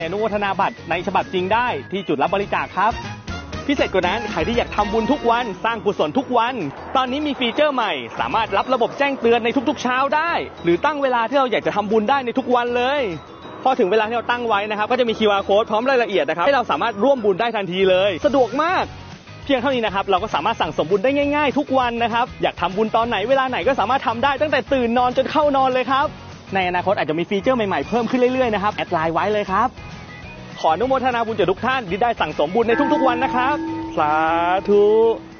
อนุโมทนาบัตรในฉบับจริงได้ที่จุดรับบริจาคครับพิเศษกว่านั้นใครที่อยากทำบุญทุกวันสร้างกุศลทุกวันตอนนี้มีฟีเจอร์ใหม่สามารถรับระบบแจ้งเตือนในทุกๆเช้าได้หรือตั้งเวลาที่เราอยากจะทำบุญได้ในทุกวันเลยพอถึงเวลาที่เราตั้งไว้นะครับก็จะมี QR Code พร้อมรายละเอียดนะครับให้เราสามารถร่วมบุญได้ทันทีเลยสะดวกมากเพียงเท่านี้นะครับเราก็สามารถสั่งสมบุญได้ง่ายๆทุกวันนะครับอยากทำบุญตอนไหนเวลาไหนก็สามารถทำได้ตั้งแต่ตื่นนอนจนเข้านอนเลยครับในอนาคตอาจจะมีฟีเจอร์ใหม่ๆเพิ่มขึ้นเรื่อยๆนะครับแอดไลน์ไว้เลยครับขออนุโมทนาบุญจากทุกท่านที่ได้สั่งสมบุญในทุกๆวันนะครับสาธุ